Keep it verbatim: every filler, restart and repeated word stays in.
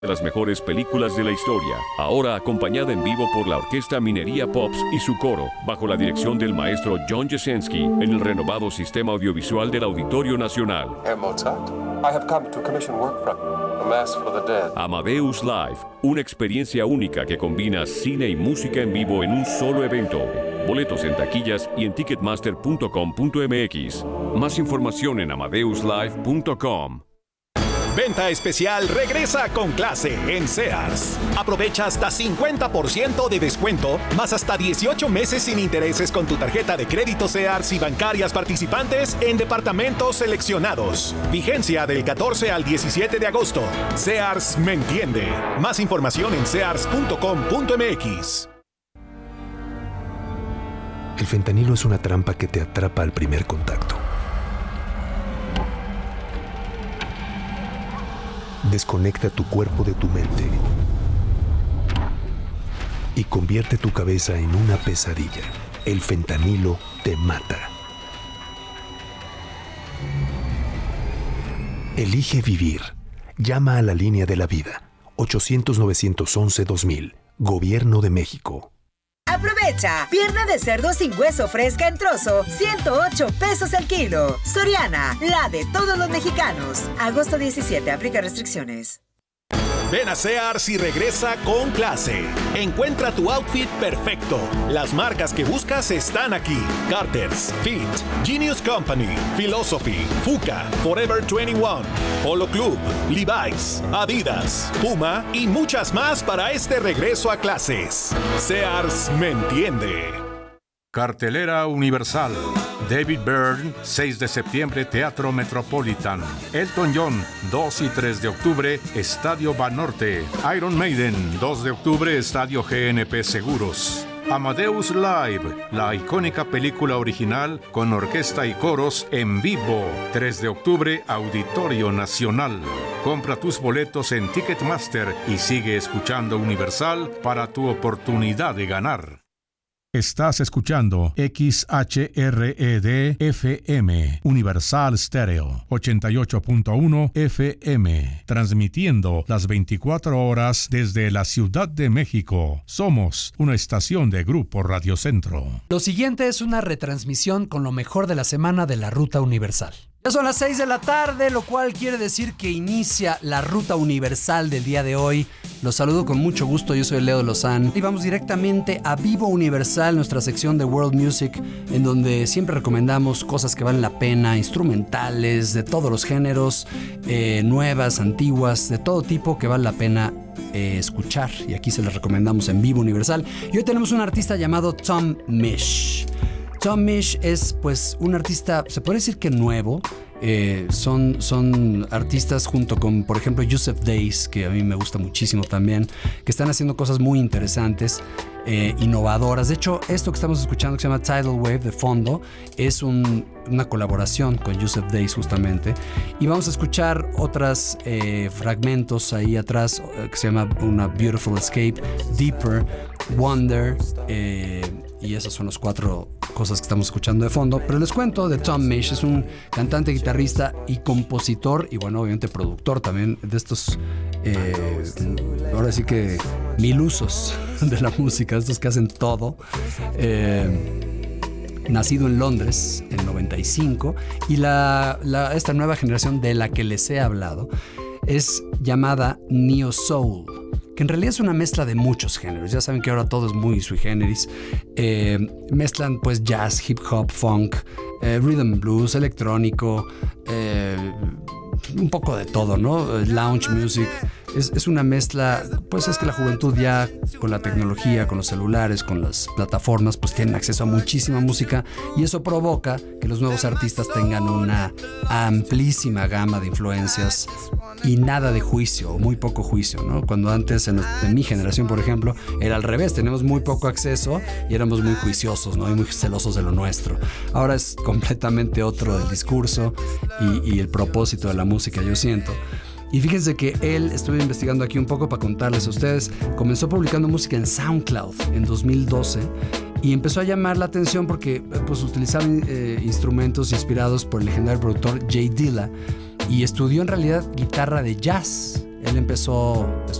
de las mejores películas de la historia, ahora acompañada en vivo por la Orquesta Minería Pops y su coro, bajo la dirección del maestro John Jasinski, en el renovado sistema audiovisual del Auditorio Nacional. Herr Mozart, I have come to commission work from you, A Mass for the Dead. Amadeus Live, una experiencia única que combina cine y música en vivo en un solo evento. Boletos en taquillas y en ticketmaster punto com punto m x. Más información en amadeus live punto com. Venta especial regresa con clase en Sears. Aprovecha hasta cincuenta por ciento de descuento, más hasta dieciocho meses sin intereses con tu tarjeta de crédito Sears y bancarias participantes en departamentos seleccionados. Vigencia del catorce al diecisiete de agosto. Sears me entiende. Más información en sears punto com punto m x. El fentanilo es una trampa que te atrapa al primer contacto. Desconecta tu cuerpo de tu mente y convierte tu cabeza en una pesadilla. El fentanilo te mata. Elige vivir. Llama a la línea de la vida. ochocientos, novecientos once, dos mil. Gobierno de México. Aprovecha, pierna de cerdo sin hueso fresca en trozo, ciento ocho pesos el kilo. Soriana, la de todos los mexicanos. Agosto diecisiete, aplica restricciones. Ven a Sears y regresa con clase. Encuentra tu outfit perfecto. Las marcas que buscas están aquí. Carter's, Fit, Genius Company, Philosophy, Fuka, Forever veintiuno, Polo Club, Levi's, Adidas, Puma y muchas más para este regreso a clases. Sears me entiende. Cartelera Universal. David Byrne, seis de septiembre, Teatro Metropolitan. Elton John, dos y tres de octubre, Estadio Banorte. Iron Maiden, dos de octubre, Estadio G N P Seguros. Amadeus Live, la icónica película original con orquesta y coros en vivo. tres de octubre, Auditorio Nacional. Compra tus boletos en Ticketmaster y sigue escuchando Universal para tu oportunidad de ganar. Estás escuchando X H R E D F M, Universal Stereo, ochenta y ocho punto uno F M, transmitiendo las veinticuatro horas desde la Ciudad de México. Somos una estación de Grupo Radio Centro. Lo siguiente es una retransmisión con lo mejor de la semana de la Ruta Universal. Ya son las seis de la tarde, lo cual quiere decir que inicia la Ruta Universal del día de hoy. Los saludo con mucho gusto, yo soy Leo Lozán y vamos directamente a Vivo Universal, nuestra sección de World Music, en donde siempre recomendamos cosas que valen la pena, instrumentales, de todos los géneros, eh, nuevas, antiguas, de todo tipo que vale la pena eh, escuchar. Y aquí se les recomendamos en Vivo Universal. Y hoy tenemos un artista llamado Tom Misch. Tom Misch es pues un artista, se puede decir que nuevo. Eh, son, son artistas junto con, por ejemplo, Yusef Days, que a mí me gusta muchísimo también, que están haciendo cosas muy interesantes, eh, innovadoras. De hecho, esto que estamos escuchando, que se llama Tidal Wave de fondo, es un, una colaboración con Yusef Days justamente. Y vamos a escuchar otros eh, fragmentos ahí atrás, eh, que se llama una Beautiful Escape, Deeper, Wonder, eh, y esas son las cuatro cosas que estamos escuchando de fondo. Pero les cuento de Tom Misch. Es un cantante, guitarrista y compositor, y bueno, obviamente productor también de estos, eh, ahora sí que milusos de la música, estos que hacen todo. Eh, nacido en Londres en noventa y cinco, y la, la, esta nueva generación de la que les he hablado es llamada Neo Soul, que en realidad es una mezcla de muchos géneros. Ya saben que ahora todo es muy sui generis. Eh, mezclan pues jazz, hip hop, funk, eh, rhythm blues, electrónico, eh, un poco de todo, ¿no? Lounge music. Es, es una mezcla, pues es que la juventud ya con la tecnología, con los celulares, con las plataformas, pues tienen acceso a muchísima música, y eso provoca que los nuevos artistas tengan una amplísima gama de influencias y nada de juicio, o muy poco juicio, ¿no? Cuando antes, en, en mi generación, por ejemplo, era al revés, tenemos muy poco acceso y éramos muy juiciosos, ¿no? Y muy celosos de lo nuestro. Ahora es completamente otro el discurso y, y el propósito de la música, yo siento. Y fíjense que él, estuve investigando aquí un poco para contarles a ustedes, comenzó publicando música en SoundCloud en dos mil doce y empezó a llamar la atención porque pues, utilizaban eh, instrumentos inspirados por el legendario productor Jay Dilla, y estudió en realidad guitarra de jazz Él empezó